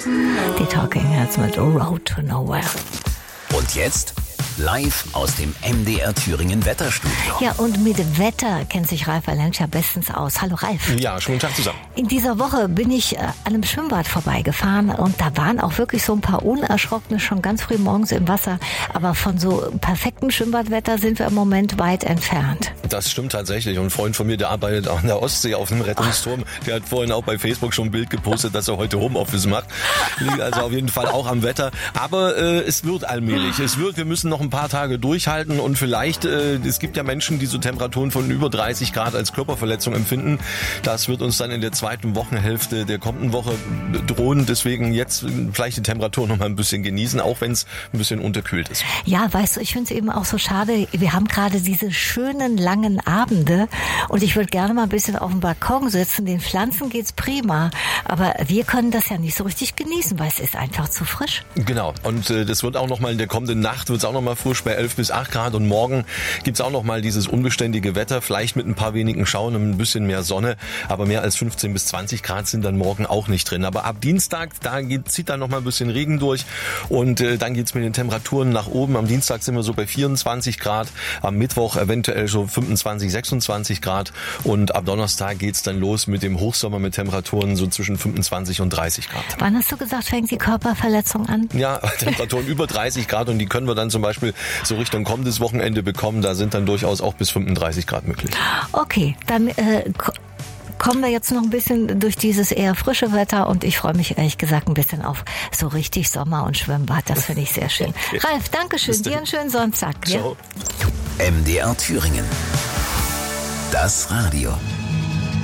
Die Talking Heads mit Road to Nowhere. Und jetzt live aus dem MDR Thüringen Wetterstudio. Ja, und mit Wetter kennt sich Ralf Alenscher bestens aus. Hallo Ralf. Ja, schönen Tag zusammen. In dieser Woche bin ich an einem Schwimmbad vorbeigefahren und da waren auch wirklich so ein paar Unerschrockene schon ganz früh morgens im Wasser. Aber von so perfektem Schwimmbadwetter sind wir im Moment weit entfernt. Das stimmt tatsächlich. Und ein Freund von mir, der arbeitet an der Ostsee auf einem Rettungsturm, der hat vorhin auch bei Facebook schon ein Bild gepostet, dass er heute Homeoffice macht. Liegt also auf jeden Fall auch am Wetter. Aber es wird allmählich. Wir müssen noch ein paar Tage durchhalten und vielleicht, es gibt ja Menschen, die so Temperaturen von über 30 Grad als Körperverletzung empfinden. Das wird uns dann in der zweiten Wochenhälfte der kommenden Woche drohen. Deswegen jetzt vielleicht die Temperatur noch mal ein bisschen genießen, auch wenn es ein bisschen unterkühlt ist. Ja, weißt du, ich finde es eben auch so schade. Wir haben gerade diese schönen langen Abende und ich würde gerne mal ein bisschen auf dem Balkon sitzen. Den Pflanzen geht's prima, aber wir können das ja nicht so richtig genießen, weil es ist einfach zu frisch. Genau. Und das wird auch noch mal in der kommenden Nacht wird es auch noch mal frisch bei 11 bis 8 Grad und morgen gibt's auch noch mal dieses unbeständige Wetter, vielleicht mit ein paar wenigen Schauern und ein bisschen mehr Sonne, aber mehr als 15 bis 20 Grad sind dann morgen auch nicht drin. Aber ab Dienstag, zieht dann noch mal ein bisschen Regen durch und dann geht's mit den Temperaturen nach oben. Am Dienstag sind wir so bei 24 Grad, am Mittwoch eventuell so 25, 26 Grad und ab Donnerstag geht's dann los mit dem Hochsommer mit Temperaturen so zwischen 25 und 30 Grad. Wann hast du gesagt, fängt die Körperverletzung an? Ja, Temperaturen über 30 Grad und die können wir dann zum Beispiel so Richtung kommendes Wochenende bekommen. Da sind dann durchaus auch bis 35 Grad möglich. Okay, dann kommen wir jetzt noch ein bisschen durch dieses eher frische Wetter und ich freue mich ehrlich gesagt ein bisschen auf so richtig Sommer und Schwimmbad. Das finde ich sehr schön. Okay. Ralf, danke schön. Dir einen schönen Sonntag. Ciao. Ja? MDR Thüringen. Das Radio.